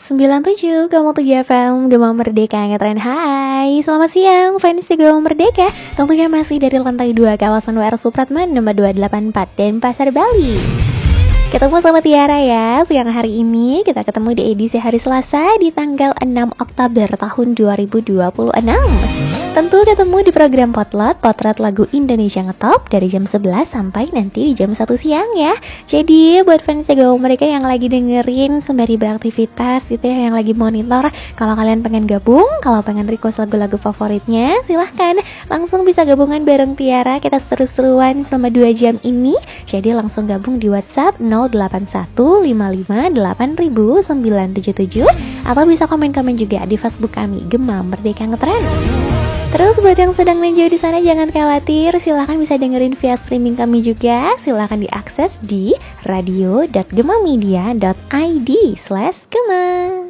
97,7 FM Gema Merdeka ngetren. Hai, selamat siang fans di Gema Merdeka. Tentunya masih dari lantai 2 kawasan WR Supratman nomor 284 Denpasar, Bali. Ketemu sama Tiara ya. Siang hari ini kita ketemu di edisi hari Selasa di tanggal 6 Oktober tahun 2026. Tentu ketemu di program Potret lagu Indonesia Ngetop dari jam 11 sampai nanti di jam 1 siang ya. Jadi buat fans Gema mereka yang lagi dengerin sembari beraktivitas gitu ya, yang lagi monitor, kalau kalian pengen gabung, kalau pengen request lagu-lagu favoritnya, silahkan langsung bisa gabungan bareng Tiara. Kita seru-seruan selama 2 jam ini. Jadi langsung gabung di WhatsApp 0815580977 atau bisa komen-komen juga di Facebook kami Gema Merdeka Ngetren. Terus buat yang sedang enjoy di sana jangan khawatir, silahkan bisa dengerin via streaming kami juga. Silahkan diakses di radio.gemamedia.id/gema.